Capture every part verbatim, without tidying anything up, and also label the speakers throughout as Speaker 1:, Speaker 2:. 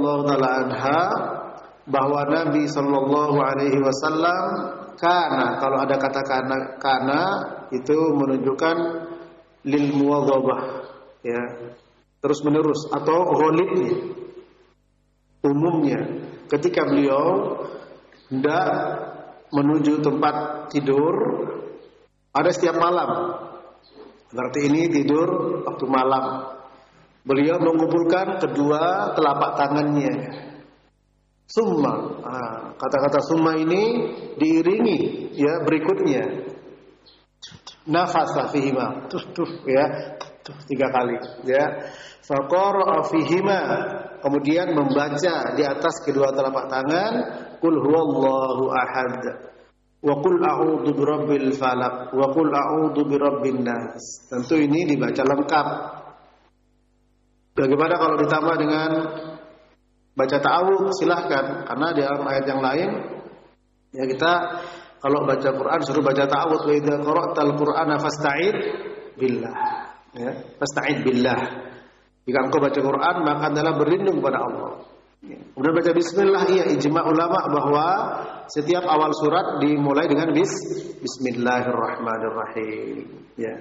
Speaker 1: taala anha bahwa Nabi sallallahu alaihi wasallam kana, kalau ada kata kana, kana itu menunjukkan lil muwadhabah, ya, terus menerus atau ghalibnya, umumnya ketika beliau hendak menuju tempat tidur ada setiap malam. Berarti ini tidur waktu malam. Beliau mengumpulkan kedua telapak tangannya. Summa, ah, kata-kata summa ini diiringi ya berikutnya. Nafasa fihima, tuh tuh ya, tuh tiga kali ya. Faqara fihima, kemudian membaca di atas kedua telapak tangan, qul huwallahu ahad, wa qul a'udzu birabbil falaq, wa qul a'udzu birabbin nas. Tentu ini dibaca lengkap. Bagaimana kalau ditambah dengan baca ta'awudz? Silahkan, karena di dalam ayat yang lain ya kita kalau baca Quran suruh baca ta'awudz, wa idza qara'tal qur'ana fasta'id billah, ya, fasta'id billah. Jika engkau baca Quran maka adalah berlindung kepada Allah. Kemudian baca bismillah, iya, ijma' ulama bahwa setiap awal surat dimulai dengan bis bismillahirrahmanirrahim, ya.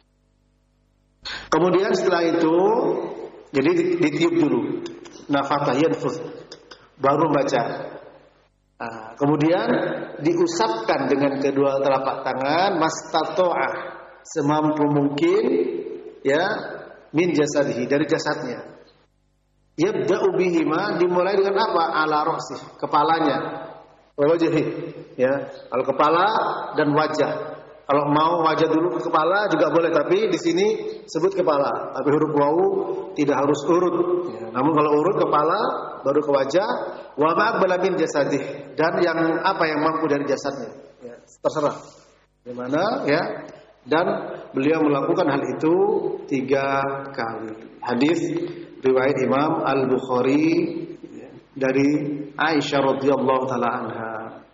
Speaker 1: Kemudian setelah itu jadi ditiup dulu, nafatah yanfus, baru baca. Nah, kemudian diusapkan dengan kedua telapak tangan, mastato'ah, semampu mungkin, ya, min jasadihi, dari jasadnya. Yabda'u bihima, dimulai dengan apa? Ala ra'sih, kepalanya, wajhi, ya, kalau kepala dan wajah. Kalau mau wajah dulu ke kepala juga boleh, tapi di sini sebut kepala. Tapi huruf wawu tidak harus urut. Ya, namun kalau urut kepala baru ke wajah. Wa ma'aqbala min jasadih, dan yang apa yang mampu dari jasadnya. Ya, terserah. Gimana ya? Dan beliau melakukan hal itu tiga kali. Hadis riwayat Imam Al-Bukhari ya, dari Aisyah radhiyallahu taala anha.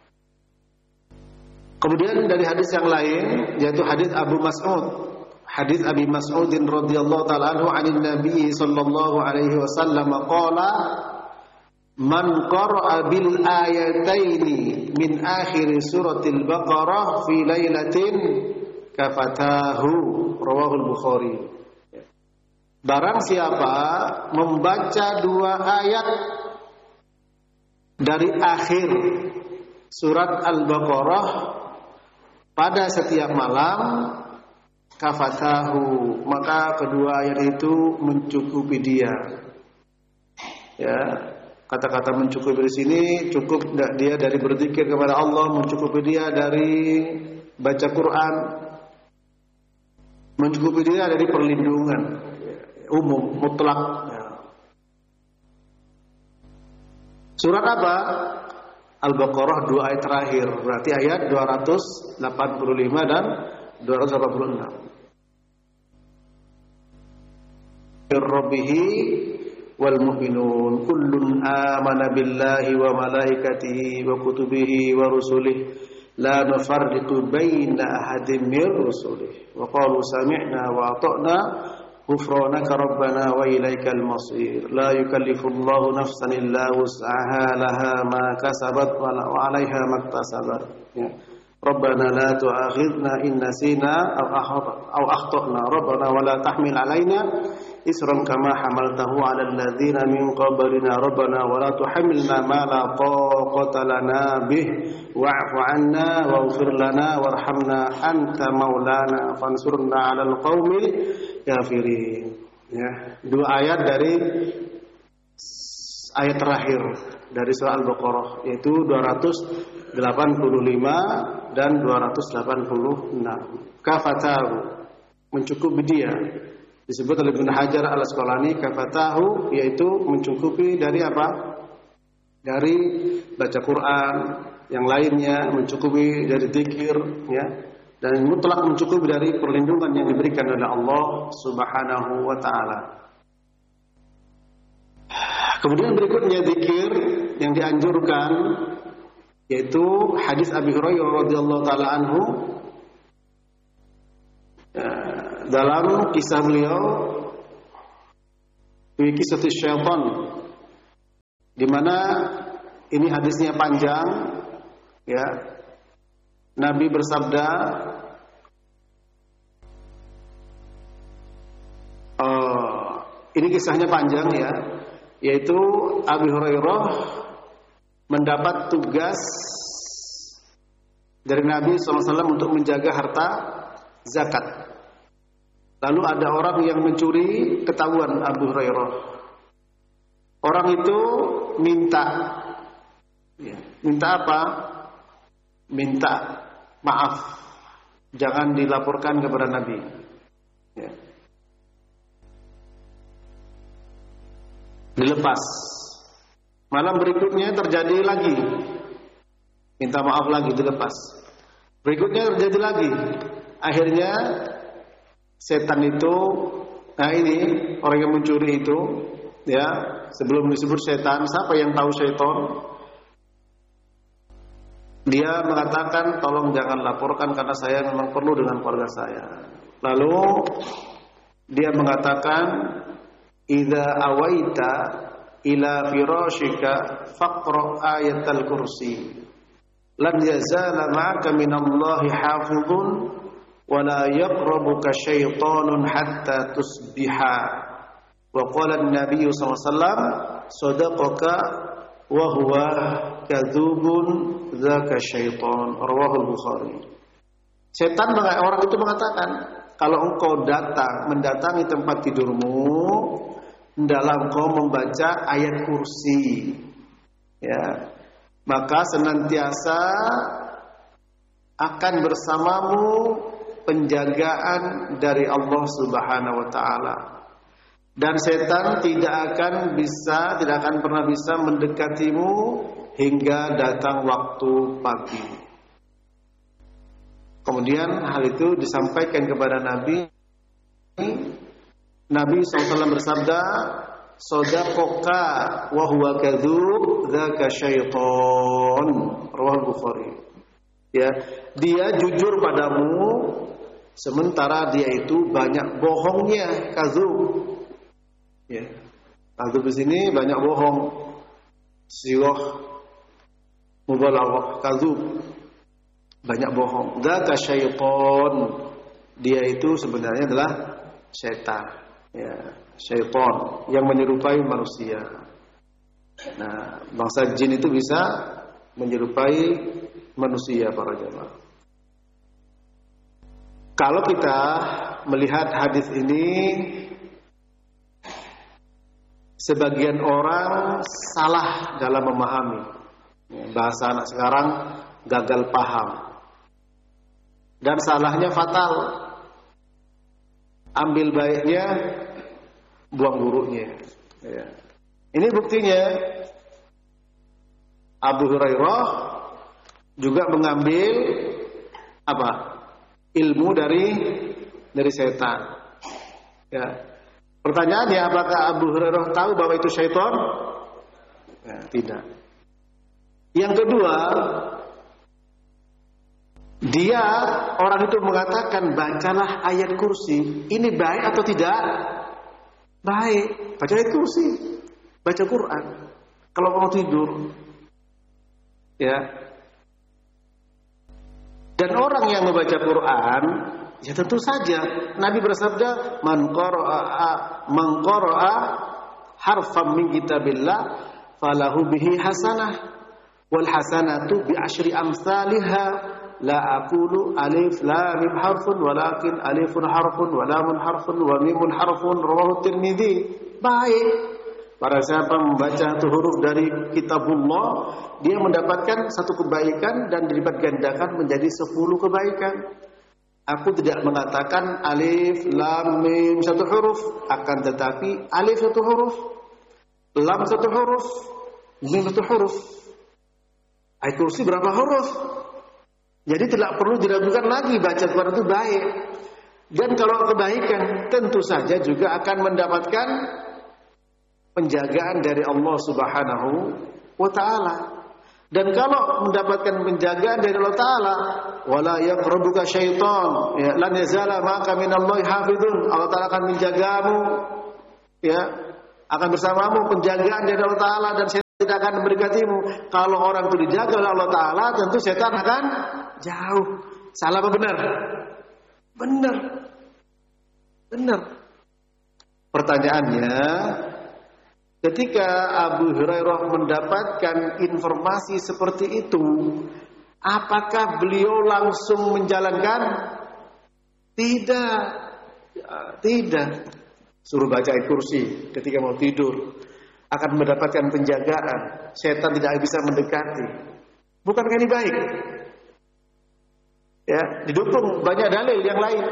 Speaker 1: Kemudian dari hadis yang lain yaitu hadis Abu Mas'ud, hadis Abi Mas'ud radhiyallahu taala anhu anin Nabi sallallahu alaihi wasallam qala man qara'a bil ayataini min akhir suratil Baqarah fi lailatin kafatahu, rawahul Bukhari. Barang siapa membaca dua ayat dari akhir surat Al-Baqarah pada setiap malam, kafatahu, maka kedua ayat itu mencukupi dia. Ya, kata-kata mencukupi di sini cukup dia dari berzikir kepada Allah, mencukupi dia dari baca Quran, mencukupi dia dari perlindungan umum mutlak. Ya. Surat apa? Al-Baqarah, dua ayat terakhir, berarti ayat dua ratus delapan puluh lima dan dua ratus delapan puluh enam. Rabbihi wal mu'minun kullun amana billahi wa malaikatihi wa kutubihi wa rusulihi la nufarriqu baina ahadin min rusulihi wa qalu sami'na wa ata'na ghufranaka rabbana wa ilaikal masir la yukallifullahu nafsan illa wus'aha laha ma kasabat wa 'alaiha maktasabat, ya. Rabbana la tu'akhidna in nasina aw akhtana rabbana wa la tahmil 'alaina isran kama hamaltahu 'alal ladzina min qablina rabbana wa la tuhammilna ma la taqata lana bih wa'fu 'anna waghfir lana warhamna anta maulana fansurna 'alal qaumil kafirin. Ya, dua ayat dari ayat terakhir dari surah Al-Baqarah, yaitu dua ratus delapan puluh lima dan dua ratus delapan puluh enam. Kafatahu, mencukupi dia. Disebut oleh Ibnu Hajar Al-Asqalani, kafatahu yaitu mencukupi dari apa? Dari baca Quran, yang lainnya mencukupi dari zikir, ya. Dan mutlak mencukupi dari perlindungan yang diberikan oleh Allah Subhanahu wa taala. Kemudian berikutnya zikir yang dianjurkan yaitu hadis Abi Hurairah radhiyallahu taala anhu dalam kisah beliau, kisah syaitan di mana ini hadisnya panjang, ya. Nabi bersabda, uh, ini kisahnya panjang ya, yaitu Abu Hurairah mendapat tugas dari Nabi shallallahu alaihi wasallam untuk menjaga harta zakat. Lalu ada orang yang mencuri, ketahuan Abu Hurairah. Orang itu minta, ya, minta apa? Minta maaf, jangan dilaporkan kepada Nabi. Ya. Dilepas. Malam berikutnya terjadi lagi, minta maaf lagi, dilepas. Berikutnya terjadi lagi. Akhirnya setan itu, nah ini orang yang mencuri itu, ya, sebelum disebut setan, siapa yang tahu setan? Dia mengatakan, tolong jangan laporkan karena saya memang perlu dengan keluarga saya. Lalu dia mengatakan, idza awaita ila firashika faqra ayatal kursi lan yazala ma'aka minallahi hafizun wa la yaqrabuka syaitanun hatta tusbiha. Wa qala an-nabiy sallallahu alaihi wasallam sadaqaka wa huwa kadzubun dzaka syaitan. Rawahul Bukhari. Setan, orang itu mengatakan, kalau engkau datang mendatangi tempat tidurmu, dalam kau membaca ayat kursi, ya, maka senantiasa akan bersamamu penjagaan dari Allah Subhanahu wa taala. Dan setan tidak akan bisa, tidak akan pernah bisa mendekatimu hingga datang waktu pagi. Kemudian hal itu disampaikan kepada Nabi. Nabi shallallahu alaihi wasallam bersabda, "Shadaqaka wa huwa kadzub, dzaka syaitan." Rawahul Bukhari. Ya, dia jujur padamu sementara dia itu banyak bohongnya, kadzub. Ya. Kadzub di sini banyak bohong. Siwah mubalaghah, kadzub. Banyak bohong. Dzaka syaitan. Dia itu sebenarnya adalah setan. Ya, syaitan yang menyerupai manusia. Nah, bangsa jin itu bisa menyerupai manusia, para jemaah. Kalau kita melihat hadis ini, sebagian orang salah dalam memahami. Bahasa anak sekarang gagal paham. Dan salahnya fatal. Ambil baiknya, buang buruknya. Ya. Ini buktinya Abu Hurairah juga mengambil apa? Ilmu dari dari setan. Ya. Pertanyaannya, apakah Abu Hurairah tahu bahwa itu syaitan? Ya, tidak. Yang kedua, dia, orang itu mengatakan, bacalah ayat kursi. Ini baik atau tidak? Baik. Baca ayat kursi. Baca Quran. Kalau mau tidur. Ya. Dan orang yang membaca Quran, ya tentu saja. Nabi bersabda, Man qara'a man qara'a harfan min kitabillah falahu bihi hasanah wal hasanatu bi asyri amsalihha. La aqulu alif lam mim harfun walakin alifun harfun wa lamun harfun wa mimun harfun. Rawahu Tirmidzi. Baik. Para siapa membaca satu huruf dari kitabullah, dia mendapatkan satu kebaikan dan dilipat gandakan menjadi sepuluh kebaikan. Aku tidak mengatakan alif lam mim satu huruf, akan tetapi alif satu huruf, lam satu huruf, mim satu huruf. Ayat kursi berapa huruf? Jadi tidak perlu diragukan lagi, baca Quran itu baik. Dan kalau kebaikan, tentu saja juga akan mendapatkan penjagaan dari Allah Subhanahu wa ta'ala. Dan kalau mendapatkan penjagaan dari Allah Ta'ala, wala yaqrabuka syaitan, ya, lan yazala ma'aka minallahi hafizun. Allah Ta'ala akan menjagamu, ya, akan bersamamu penjagaan dari Allah Ta'ala, dan tidak akan mendekatimu. Kalau orang itu dijaga oleh Allah Ta'ala, tentu setan akan jauh. Salah apa benar? Benar. Benar. Pertanyaannya, ketika Abu Hurairah mendapatkan informasi seperti itu, apakah beliau langsung menjalankan? Tidak. Tidak. Suruh baca ayat kursi ketika mau tidur. Akan mendapatkan penjagaan. Setan tidak bisa mendekati. Bukankah ini baik? Ya, didukung banyak dalil yang lain.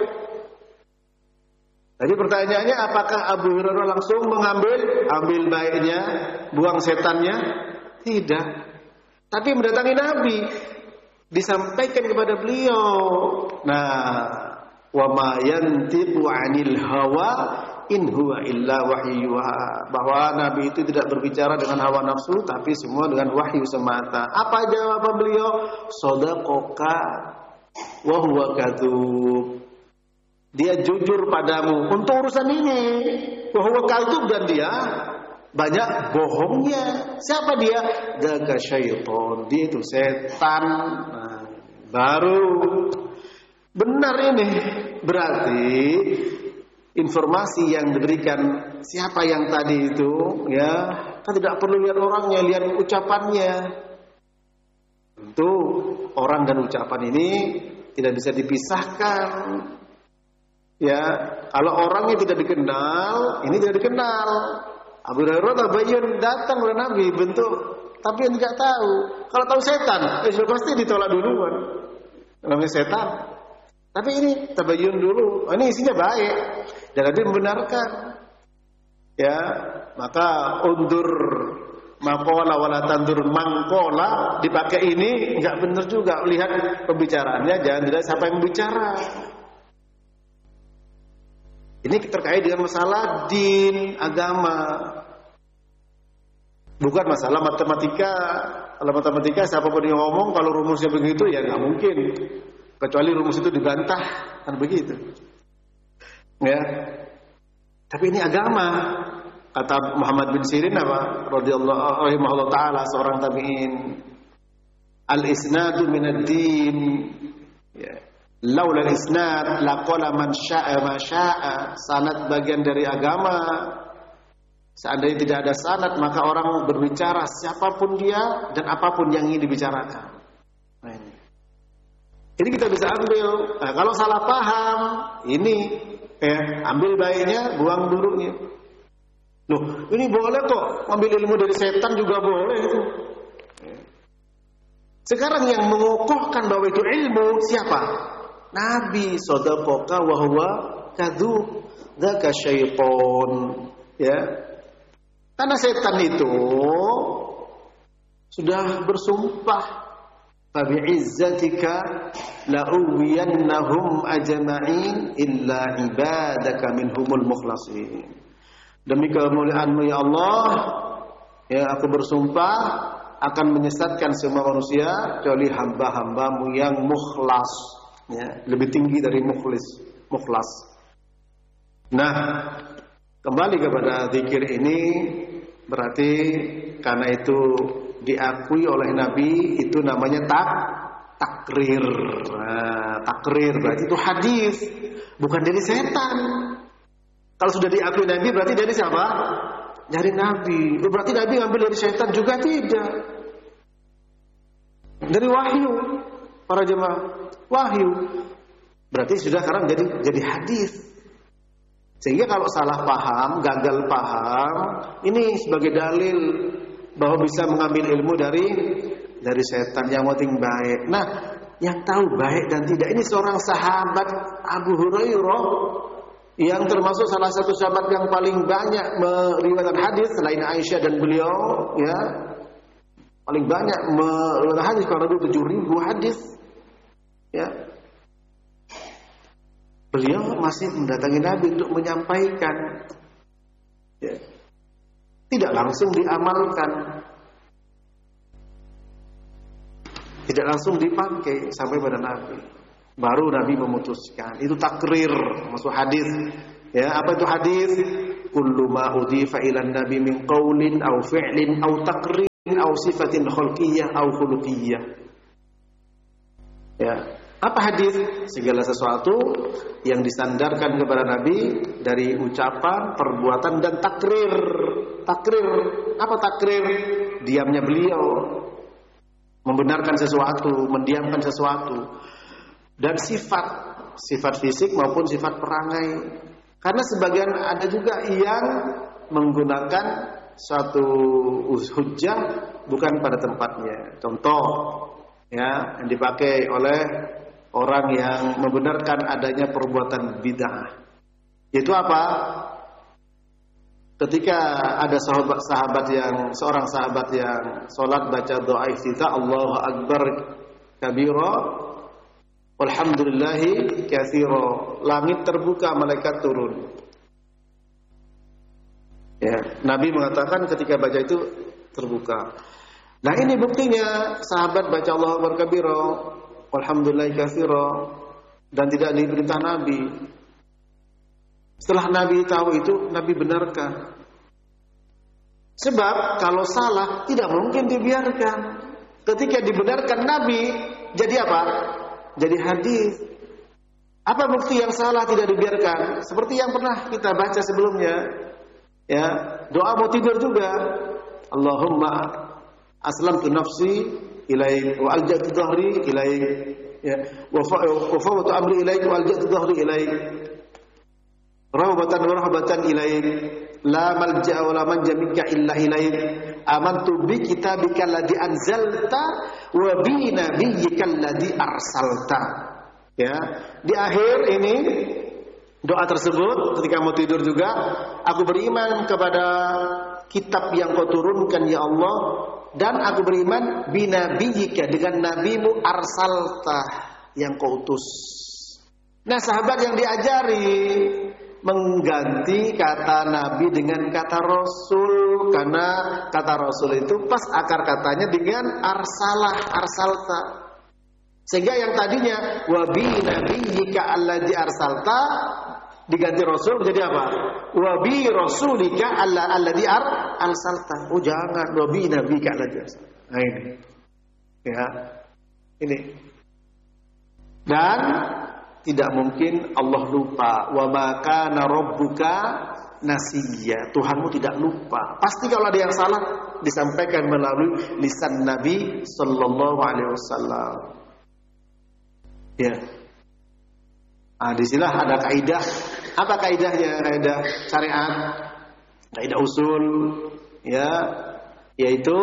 Speaker 1: Jadi pertanyaannya, apakah Abu Hurairah langsung mengambil ambil baiknya, buang setannya? Tidak. Tapi mendatangi Nabi, disampaikan kepada beliau. Nah, wa ma yantiqu 'anil hawa in huwa illa wahyuha, bahwa Nabi itu tidak berbicara dengan hawa nafsu, tapi semua dengan wahyu semata. Apa jawaban beliau? Shadaqaka wa huwa kadzub. Dia jujur padamu untuk urusan ini. Wa huwa kadzub, dan dia banyak bohongnya. Siapa dia? Daga syaitan. Dia itu setan. Nah, baru benar ini. Berarti informasi yang diberikan siapa yang tadi itu, ya, kan tidak perlu lihat orangnya, lihat ucapannya. Tentu orang dan ucapan ini tidak bisa dipisahkan. Ya, kalau orangnya tidak dikenal, ini tidak dikenal. Abu Hurairah tabayyun datang oleh Nabi bentuk, tapi yang tidak tahu. Kalau tahu setan, eh sudah pasti ditolak duluan. Namanya setan. Tapi ini tabayyun dulu. Oh, ini isinya baik. Dan Nabi membenarkan. Ya, maka undur maqala wala tandur mangkola dipakai ini enggak benar juga. Lihat pembicaraannya, jangan dilihat siapa yang bicara. Ini terkait dengan masalah din, agama. Bukan masalah matematika. Kalau matematika siapapun yang ngomong kalau rumusnya begitu ya nggak mungkin. Kecuali rumus itu dibantah, kan begitu. Ya. Tapi ini agama. Kata Muhammad bin Sirin apa? Radhiyallahu rahimahullah taala, seorang tabi'in. Al-isnadu minad-din. Ya. Laula al-isnad laqala man syaa ma syaa. Sanad bagian dari agama. Seandainya tidak ada sanad, maka orang berbicara siapapun dia dan apapun yang ingin dibicarakan. Nah, ini. Ini kita bisa ambil. Nah, kalau salah paham, ini eh, ambil baiknya, buang buruknya. Loh, ini boleh kok ambil ilmu dari setan juga boleh itu. Sekarang yang mengukuhkan bahwa itu ilmu siapa? Nabi. Shadaqaka wa huwa kadzub. Dzaka syaitan. Ya. Karena setan itu sudah bersumpah, fabi'izzatika la'uwiyannahum ajma'in illa ibadaka minhumul mukhlasin. Demi kemuliaan-Mu ya Allah, ya aku bersumpah akan menyesatkan semua manusia kecuali hamba-hamba-Mu yang mukhlas, ya, lebih tinggi dari mukhlis, mukhlas. Nah, kembali kepada zikir ini, berarti karena itu diakui oleh Nabi, itu namanya tak takrir. Nah, takrir berarti itu hadis, bukan dari setan. Kalau sudah diakui Nabi berarti dari siapa? Dari Nabi. Berarti Nabi ngambil dari setan juga tidak. Dari wahyu, para jemaah, wahyu. Berarti sudah sekarang jadi jadi hadis. Sehingga kalau salah paham, gagal paham, ini sebagai dalil bahwa bisa mengambil ilmu dari dari setan yang penting baik. Nah, yang tahu baik dan tidak ini seorang sahabat Abu Hurairah yang termasuk salah satu sahabat yang paling banyak meriwayatkan hadis selain Aisyah dan beliau, ya. Paling banyak meriwayatkan hadis karena itu tujuh ribu hadis. Ya. Beliau masih mendatangi Nabi untuk menyampaikan, ya. Tidak langsung diamalkan, tidak langsung dipakai sampai pada Nabi. Baru Nabi memutuskan. Itu takrir, masuk hadis. Ya, apa itu hadis? Kullu ma udhifa ila Nabi min qaulin aw fi'lin aw takrir aw sifatin khulqiyyah aw khuluqiyyah. Ya, apa hadis? Segala sesuatu yang disandarkan kepada Nabi dari ucapan, perbuatan dan takrir. Takrir, apa takrir? Diamnya beliau, membenarkan sesuatu, mendiamkan sesuatu, dan sifat, sifat fisik maupun sifat perangai. Karena sebagian ada juga yang menggunakan suatu hujjah bukan pada tempatnya. Contoh, ya, yang dipakai oleh orang yang membenarkan adanya perbuatan bid'ah. Itu apa? Ketika ada sahabat-sahabat yang seorang sahabat yang sholat baca doa iftitah, Allahu Akbar kabira, walhamdulillahi katsira, langit terbuka, malaikat turun. Ya, Nabi mengatakan ketika baca itu terbuka. Nah, ini buktinya sahabat baca Allahu Akbar kabira, walhamdulillahi katsira, dan tidak diperintah Nabi. Setelah Nabi tahu itu, Nabi benarkan. Sebab kalau salah tidak mungkin dibiarkan. Ketika dibenarkan Nabi, jadi apa? Jadi hadis. Apa bukti yang salah tidak dibiarkan? Seperti yang pernah kita baca sebelumnya. Ya, doa mau tidur juga. Allahumma aslamtu nafsi ilaik wa alja'tu dhahri ilaik, ya, wa fawwatu amri ilaik wa alja'tu dhahri ilaik. Rahbatan wa rahbatan ilaik, la malja'a wa la manja minka illa ilaik. Amantu bi kitabika alladhi anzalta wa bi nabiyyika alladhi arsalta. Ya, di akhir ini doa tersebut ketika mau tidur juga, aku beriman kepada kitab yang kau turunkan ya Allah, dan aku beriman bi nabiyyika, dengan nabimu arsalta, yang kau utus. Nah, sahabat yang diajari mengganti kata Nabi dengan kata Rasul, karena kata Rasul itu pas akar katanya dengan arsalah, arsalta. Sehingga yang tadinya wa bi nabiyyika alladzi arsalta diganti Rasul menjadi apa? Wa bi rasulika alladzi arsalta. Oh, jangan, wa bi nabiyyika alladzi arsalta. Nah, ini. Ya. Ini. Dan tidak mungkin Allah lupa. Wa ma kana rabbuka nasiya. Tuhanmu tidak lupa. Pasti kalau ada yang salah disampaikan melalui lisan Nabi sallallahu alaihi wasallam. Ya. Ah, di sinilah ada kaidah. Apa kaidahnya? Kaidah syariat, kaidah usul, ya, yaitu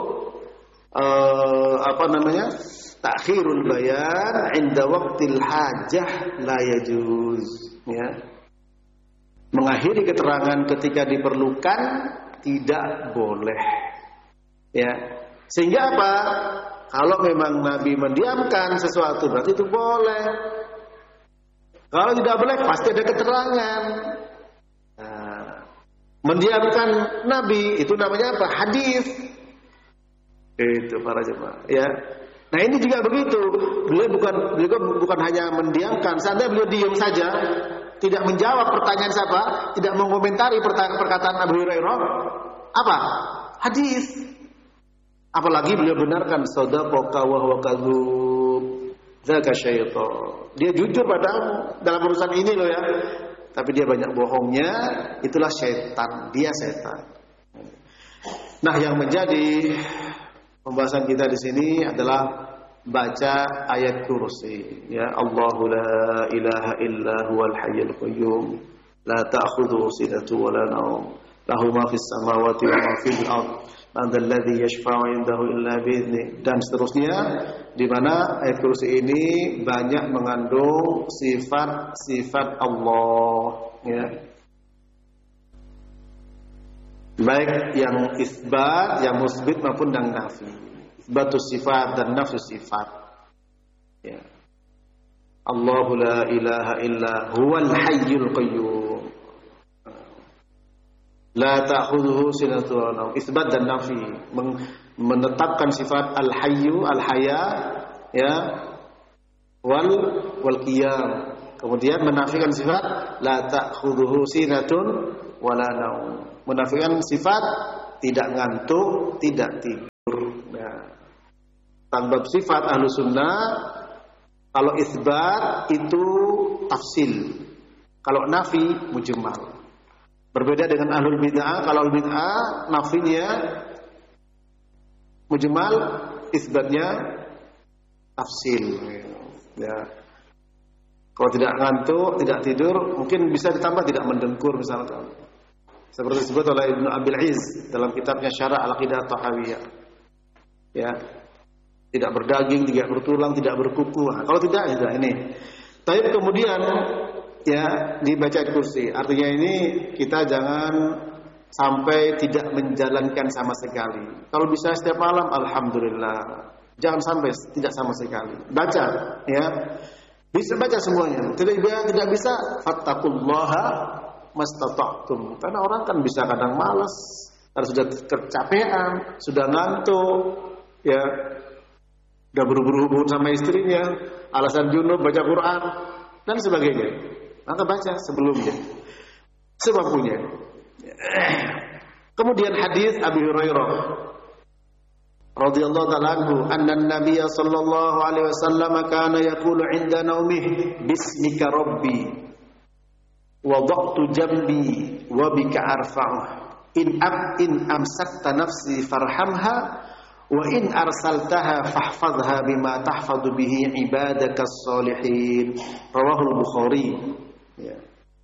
Speaker 1: uh, apa namanya? Takhirul bayan inda waqtil hajah la yajuz, ya. Mengakhiri keterangan ketika diperlukan tidak boleh. Ya. Sehingga apa? Kalau memang Nabi mendiamkan sesuatu berarti itu boleh. Kalau tidak boleh pasti ada keterangan. Nah, mendiamkan Nabi itu namanya apa? Hadis. Itu para jemaah, ya. Nah, ini juga begitu. Beliau bukan beliau bukan hanya mendiamkan, seandainya beliau diam saja, tidak menjawab pertanyaan siapa, tidak mengomentari perkataan Abu Hurairah, apa? Hadis. Apalagi beliau benarkan sadaqaka wa huwa kadzub, zaka syaitan. Dia jujur padamu dalam urusan ini loh ya. Tapi dia banyak bohongnya, itulah syaitan, dia setan. Nah, yang menjadi pembahasan kita di sini adalah baca ayat kursi, ya. Allahu la ilaha illa huwal hayyul qayyum la ta'khudhuhu sinatun wa la nawm lahu ma fis samawati wa ma fil ard man dzal ladzi yashfa'u 'indahu illa bi'idznih, dan seterusnya, di mana ayat kursi ini banyak mengandung sifat-sifat Allah, ya. Baik yang isbat, yang musbit maupun yang nafi. Isbatus sifat dan nafsu sifat. Ya. Allahu la ilaha illa huwal hayyul qayyum. La ta'khudhuhu sinatun wa la nawm. Isbat dan nafi, menetapkan sifat al-hayyu, al-haya, ya, wal wal qiyam. Kemudian menafikan sifat la ta'khudhuhu sinatun wa la nawm. Menafikan sifat tidak ngantuk, tidak tidur. Ya. Tanpa sifat ahlu sunnah, kalau isbat itu tafsil, kalau nafi mujmal. Berbeda dengan ahlul bid'ah, kalau ahlul bid'ah nafinya mujmal, isbatnya tafsil. Ya. Kalau tidak ngantuk, tidak tidur, mungkin bisa ditambah tidak mendengkur misalkan. Seperti disebut oleh Ibnu Abil Izz dalam kitabnya Syarah Al-Aqidah Tahawiyah. Ya. Tidak berdaging, tidak bertulang, tidak berkuku. Nah, kalau tidak, ya ini. Tapi kemudian ya dibaca kursi. Artinya ini kita jangan sampai tidak menjalankan sama sekali. Kalau bisa setiap malam, alhamdulillah. Jangan sampai tidak sama sekali. Baca, ya. Bisa baca semuanya. Tidak tidak bisa, fattaqullaha mastata'tum. Karena orang kan bisa kadang malas, karena sudah kecapean, sudah ngantuk, ya. Sudah buru-buru sama istrinya, alasan junub baca Quran dan sebagainya. Maka baca sebelumnya, sebabnya. Kemudian hadis Abi Hurairah radhiyallahu ta'ala anhu, anna an-nabiy sallallahu alaihi wasallam kana yaqulu 'inda naumih bismika rabbi wada'tu jambi wa bika arfa'u in ab in amsakta nafsi farhamha wa in arsaltaha fahfadha bima tahfadhu bihi ibadakas salihin. Rawahul Bukhari. Ya.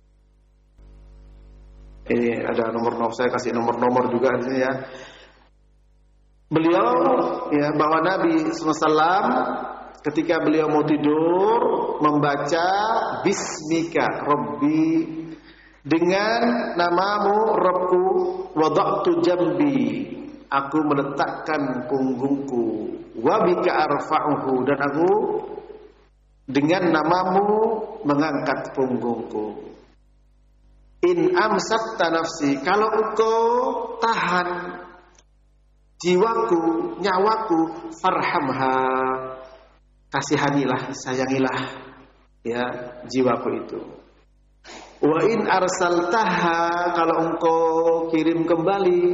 Speaker 1: Ini ada nomor-nomor, saya kasih nomor-nomor juga di sini ya. Beliau ya bahwa Nabi sallallahu alaihi wasallam ketika beliau mau tidur membaca bismika rabbi, dengan namamu Rabbku, wada'tu jambi, aku meletakkan punggungku, wa bika arfa'uhu, dan aku dengan namamu mengangkat punggungku. In amsakta nafsi, kalau engkau tahan jiwaku, nyawaku, farhamha, kasihanilah, sayangilah ya jiwaku itu. Wa in arsaltaha, kalau engkau kirim kembali,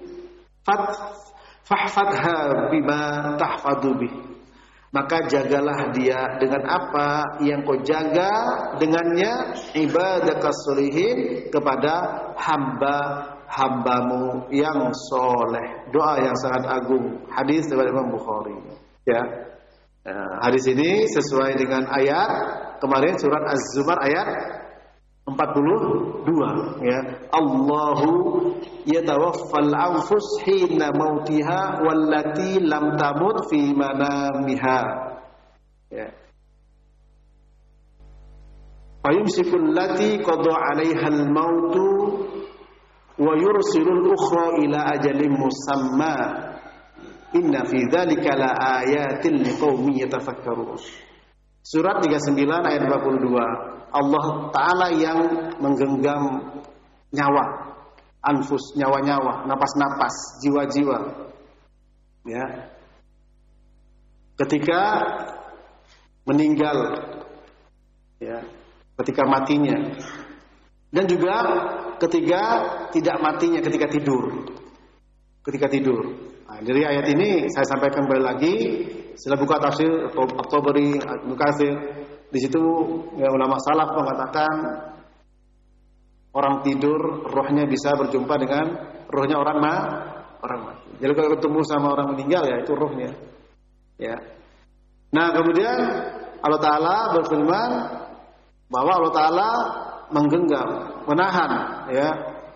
Speaker 1: fahfadha bima tahfadu bih, maka jagalah dia dengan apa yang kau jaga dengannya ibadakas sholihin, kepada hamba-hambamu yang soleh. Doa yang sangat agung. Hadis dari Imam Bukhari. Ya, nah, hadis ini sesuai dengan ayat kemarin surat Az-Zumar ayat empat puluh dua, ya. Allahu yatawaffal anfus hina mautiha wallati lam tamut fi manamiha. Ya. Fayumsikul lati qada 'alaiha al-mautu wa yursilul ukhra ila ajalin musamma. Inna fi dzalika la ayatin liqaumin yatafakkarun. Surat tiga puluh sembilan ayat dua puluh dua. Allah Ta'ala yang menggenggam nyawa, anfus, nyawa-nyawa, napas-napas, jiwa-jiwa, ya, ketika meninggal, ya, ketika matinya, dan juga ketika tidak matinya, ketika tidur, ketika tidur. Nah, dari ayat ini saya sampaikan kembali lagi, setelah buka tafsir At-Tabari, Ibnu Katsir. Di situ ya, ulama salaf mengatakan orang tidur rohnya bisa berjumpa dengan rohnya orang ma, orang mati. Jadi kalau ketemu sama orang meninggal ya itu rohnya. Ya. Nah, kemudian Allah Taala berfirman bahwa Allah Taala menggenggam, menahan ya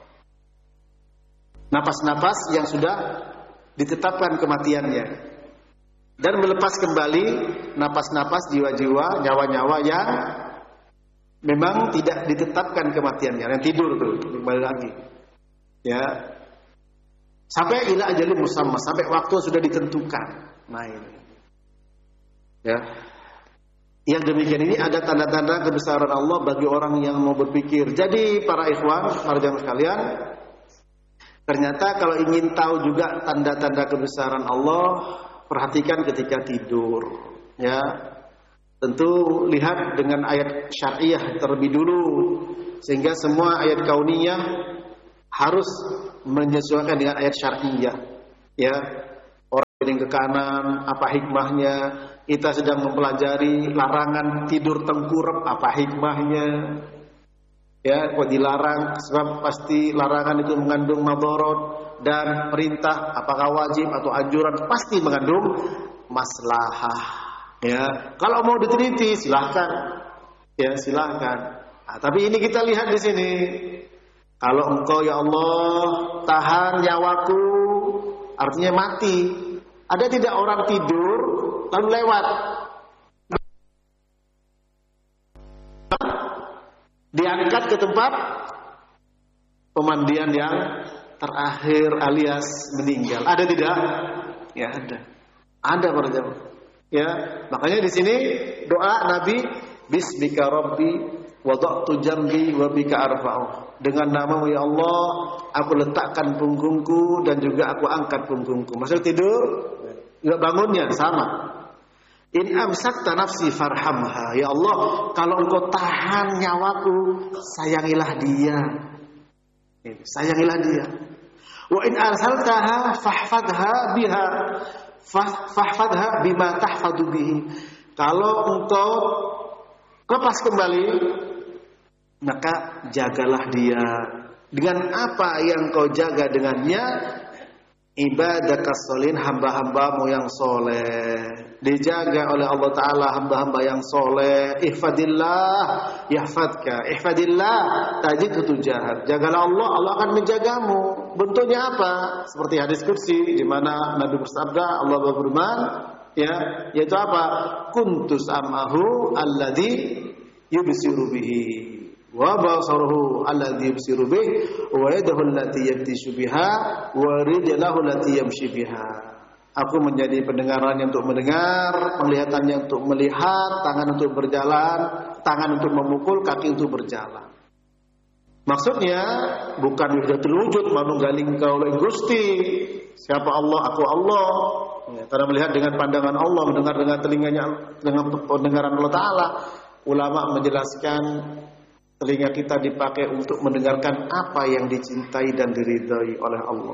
Speaker 1: napas-napas yang sudah ditetapkan kematiannya, dan melepas kembali napas-napas jiwa-jiwa, nyawa-nyawa yang memang tidak ditetapkan kematiannya, yang tidur tuh kembali lagi, ya, sampai ila ajalin musamma, sampai waktu sudah ditentukan. Nah ini, ya, yang demikian ini ada tanda-tanda kebesaran Allah bagi orang yang mau berpikir. Jadi para ikhwan, para jamaah sekalian, ternyata kalau ingin tahu juga tanda-tanda kebesaran Allah, perhatikan ketika tidur, ya. Tentu lihat dengan ayat syariah terlebih dulu, sehingga semua ayat kauniyah harus menyesuaikan dengan ayat syariah, ya. miring ke kanan, apa hikmahnya? Kita sedang mempelajari larangan tidur tengkurap, apa hikmahnya? Ya, kok dilarang? Sebab pasti larangan itu mengandung madharat, dan perintah apakah wajib atau anjuran pasti mengandung maslahah. Ya, kalau mau diteliti silahkan. Ya, silahkan. Nah, tapi ini kita lihat di sini. Kalau engkau ya Allah tahan nyawaku, artinya mati. Ada tidak orang tidur lalu lewat, diangkat ke tempat pemandian yang terakhir alias meninggal. Ada tidak? Ya ada. Ada para jamaah. Ya, makanya di sini doa Nabi, bismika rabbi wada'tu jambi wa bika arfa'u. Dengan namamu ya Allah, aku letakkan punggungku dan juga aku angkat punggungku. Maksud tidur, juga bangunnya sama. In amsakta nafsi farhamha. Ya Allah, kalau engkau tahan nyawaku, sayangilah dia. Sayangilah dia. Wa in arsaltaha fahfadha biha. Fahfadha bima tahfadu bihi. Kalau engkau lepas kembali, maka jagalah dia dengan apa yang kau jaga dengannya. Ibadakas solihin, hamba-hambamu yang soleh, dijaga oleh Allah Ta'ala hamba-hamba yang soleh. Ihfadillah yahfadka, ihfadillah tajidhu tujahak. Jagalah Allah, Allah akan menjagamu. Bentuknya apa? Seperti hadis kursi di mana Nabi bersabda, Allah berfirman, ya, yaitu apa? Kuntus amahu alladhi yubsiru bihi wa basaruhu alladhi yubsiru bihi wa yadahu allati yabtishu biha wa rijluhu allati yamshi biha. Aku menjadi pendengarannya untuk mendengar, penglihatannya untuk melihat, tangan untuk berjalan, tangan untuk memukul, kaki untuk berjalan. Maksudnya bukan wahdatul wujud, manunggaling kaula Gusti. Siapa Allah? Aku Allah. Ya, karena melihat dengan pandangan Allah, mendengar dengan telinganya, dengan pendengaran Allah Ta'ala. Ulama menjelaskan telinga kita dipakai untuk mendengarkan apa yang dicintai dan diridhai oleh Allah.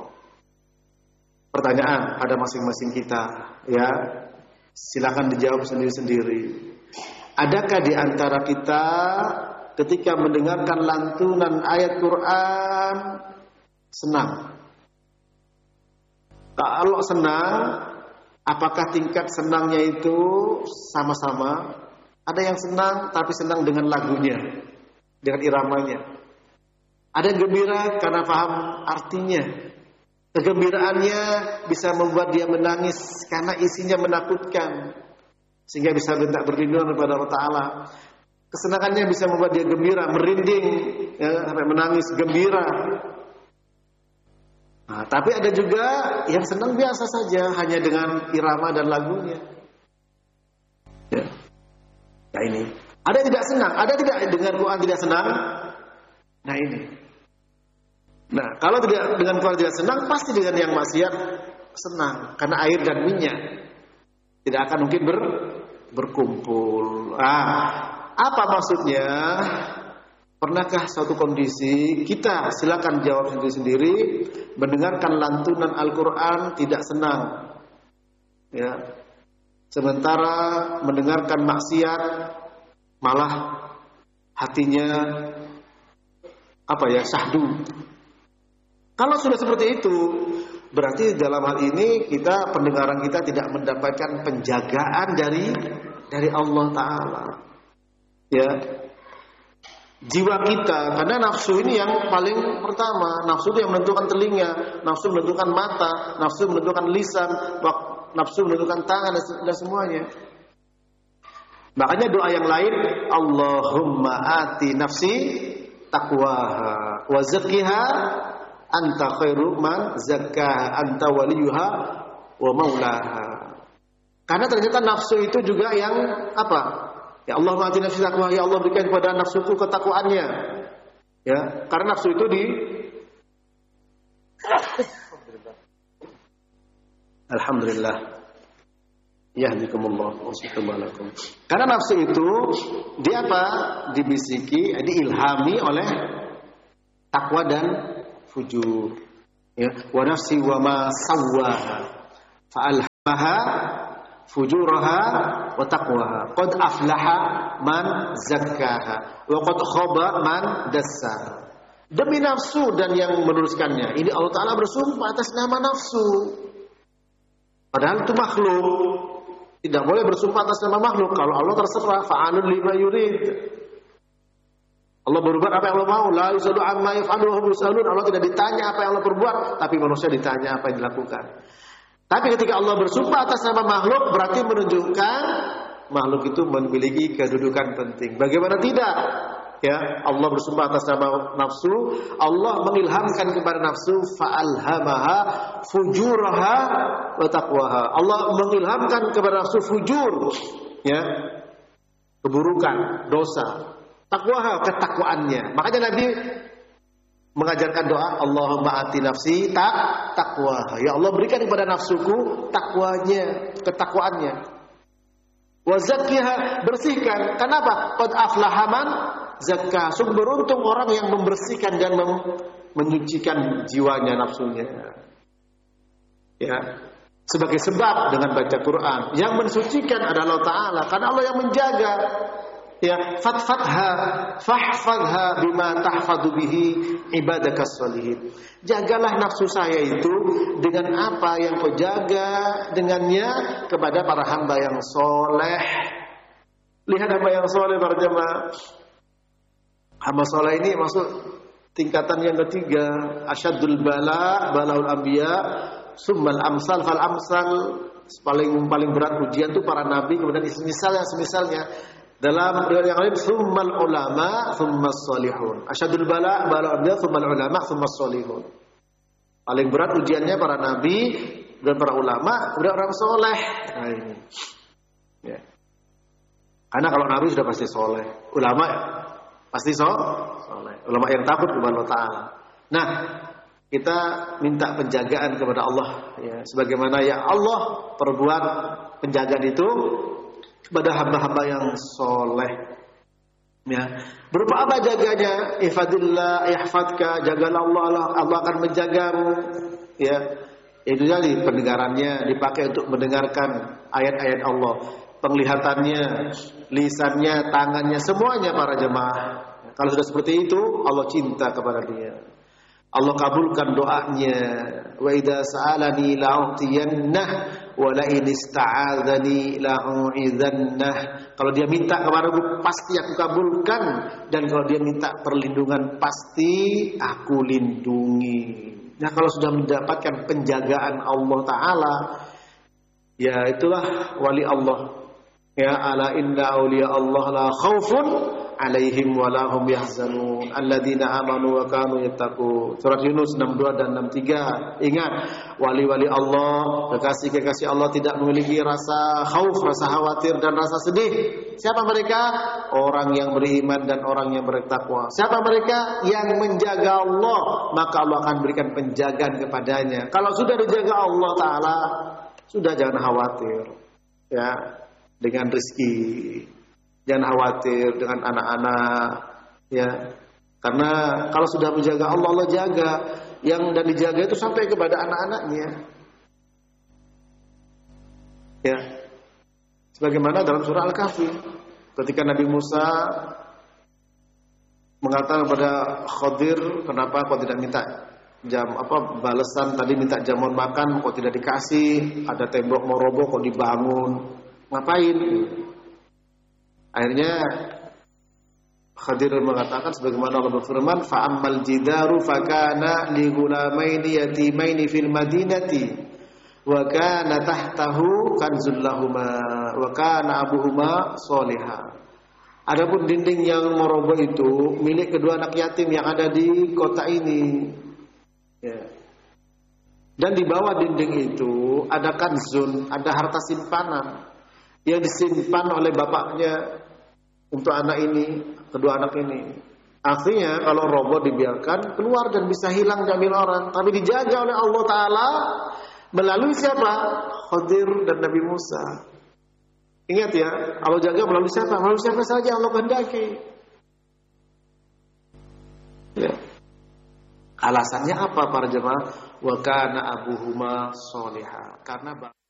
Speaker 1: Pertanyaan pada masing-masing kita, ya, silakan dijawab sendiri-sendiri. Adakah di antara kita ketika mendengarkan lantunan ayat Quran senang? Kalau senang, apakah tingkat senangnya itu sama-sama? Ada yang senang tapi senang dengan lagunya, dengan iramanya. Ada yang gembira karena paham artinya. Kegembiraannya bisa membuat dia menangis karena isinya menakutkan, sehingga bisa minta perlindungan kepada Allah Ta'ala. Kesenangannya bisa membuat dia gembira, merinding, ya, sampai menangis gembira. Nah, tapi ada juga yang senang biasa saja, hanya dengan irama dan lagunya. Ya. Nah ini, ada tidak senang, ada tidak dengan Quran tidak senang. Nah ini. Nah kalau tidak dengan Quran tidak senang, pasti dengan yang maksiat senang, karena air dan minyak tidak akan mungkin ber, berkumpul. Ah, apa maksudnya? Pernahkah suatu kondisi kita, silakan jawab sendiri-sendiri, mendengarkan lantunan Al-Quran tidak senang, ya, sementara mendengarkan maksiat malah hatinya apa ya, syahdu. Kalau sudah seperti itu, berarti dalam hal ini kita, pendengaran kita tidak mendapatkan penjagaan dari dari Allah Ta'ala. Ya, jiwa kita, karena nafsu ini yang paling pertama. Nafsu itu yang menentukan telinga, nafsu menentukan mata, nafsu menentukan lisan, nafsu menentukan tangan dan semuanya. Makanya doa yang lain, Allahumma ati nafsi taqwaha wa zakkiha anta khairu man zakkaha anta waliyuha wa maulaha. Karena ternyata nafsu itu juga yang apa? Ya Allah ma'ati nafsi taqwa, ya Allah berikan kepada nafsuku ketakwaannya. Ya, karena nafsu itu di Alhamdulillah. Yahdikumullah wa subhanakum. Karena nafsu itu dia apa? Dibisiki, diilhami oleh takwa dan fujur. Ya, wa nafsi wa ma sawwaha fa'al maha fujuraha wa taqwaha. Qad aflaha man zakkaha wa qad khaba man dassaha. Demi nafsu dan yang menuliskannya. Ini Allah Ta'ala bersumpah atas nama nafsu. Padahal itu makhluk. Tidak boleh bersumpah atas nama makhluk. Kalau Allah terserah, fa'alun lima yurid. Allah berbuat apa yang Allah mau. La yusalu amma yaf'alu wa hum yusalun. Allah tidak ditanya apa yang Allah perbuat, tapi manusia ditanya apa yang dilakukan. Tapi ketika Allah bersumpah atas nama makhluk, berarti menunjukkan makhluk itu memiliki kedudukan penting. Bagaimana tidak? Ya, Allah bersumpah atas nama nafsu, Allah mengilhamkan kepada nafsu fa'alhamaha fujuraha wa taqwaha. Allah mengilhamkan kepada nafsu fujur, ya, keburukan, dosa, taqwaha, ketakwaannya. Makanya Nabi mengajarkan doa, Allahumma ati nafsi tak taqwaha. Ya Allah, berikan kepada nafsuku takwanya, ketakwaannya. Wa zakkiha, bersihkan. Kenapa? Qad aflaha man zakka. Sungguh beruntung orang yang membersihkan dan mem- menyucikan jiwanya, nafsunya. Ya, sebagai sebab dengan baca Quran. Yang mensucikan adalah Allah Ta'ala, karena Allah yang menjaga. Ya, fatfatha fahfadha bima tahfadu bihi ibadakas sholihin. Jagalah nafsu saya itu dengan apa yang kau jaga dengannya kepada para hamba yang soleh. Lihat hamba yang soleh para jemaah. Hamba soleh ini masuk tingkatan yang ketiga. Asyadul bala balaul anbiya summal amsal fal amsal. Paling paling berat ujian itu para nabi, kemudian semisalnya semisalnya. Dalam riwayat yang lain, summal ulama summas salihun. Asyadul bala balaul anbiya summal ulama summas salihun. Paling berat ujiannya para nabi dan para ulama, kemudian orang soleh. Nah ini. Ya. Karena kalau nabi sudah pasti soleh, ulama pasti so, soleh. Ulama yang takut kepada Allah Ta'ala. Nah, kita minta penjagaan kepada Allah. Ya, sebagaimana ya Allah perbuat penjagaan itu kepada hamba-hamba yang soleh. Ya, berupa apa jaganya? Ihfadillah yahfadka, jagalah Allah, Allah, Allah akan menjagamu. Ya, itu jadi pendengarannya dipakai untuk mendengarkan ayat-ayat Allah, penglihatannya, lisannya, tangannya, semuanya para jemaah. Kalau sudah seperti itu, Allah cinta kepada dia. Allah kabulkan doanya. Wa idza sa'alani la'utiyannah wa la in ista'adzani la'u'idzannah. Kalau dia minta kepadaku pasti aku kabulkan, dan kalau dia minta perlindungan pasti aku lindungi. Nah, kalau sudah mendapatkan penjagaan Allah Ta'ala, ya itulah wali Allah. Ya, ala inna awliya Allah la khaufun alaihim wa lahum yahzanun alladzina amanu wa kanu yattaqun. Surat Yunus enam puluh dua dan enam puluh tiga. Ingat, wali-wali Allah, kekasih-kekasih Allah tidak memiliki rasa khauf, rasa khawatir dan rasa sedih. Siapa mereka? Orang yang beriman dan orang yang bertakwa. Siapa mereka? Yang menjaga Allah, maka Allah akan berikan penjagaan kepadanya. Kalau sudah dijaga Allah Ta'ala, sudah jangan khawatir. Ya, dengan rezeki, jangan khawatir dengan anak-anak, ya, karena kalau sudah menjaga Allah, Allah jaga. Yang dan dijaga itu sampai kepada anak-anaknya, ya, sebagaimana dalam surah Al-Kahfi, ketika Nabi Musa mengatakan kepada Khadir, kenapa kau tidak minta jam apa balasan tadi, minta jamuan makan kok tidak dikasih, ada tembok mau roboh kok dibangun, ngapain? Akhirnya Khadir mengatakan sebagaimana Allah berfirman, fa'ammal jidaru fakana li ghulamaini yatimaini fil madinati wa kana tahtahu kanzul lahuma wa kana abuhuma sholiha. Adapun dinding yang meroboh itu milik kedua anak yatim yang ada di kota ini. Ya. Dan di bawah dinding itu ada kanzun, ada harta simpanan yang disimpan oleh bapaknya untuk anak ini, kedua anak ini. Artinya kalau roboh dibiarkan keluar dan bisa hilang diambil orang, tapi dijaga oleh Allah Ta'ala melalui siapa? Khadir dan Nabi Musa. Ingat ya, Allah jaga melalui siapa? Melalui siapa saja Allah kehendaki. Ya. Alasannya apa para jemaah? Wa kana abuhuma sholiha. Karena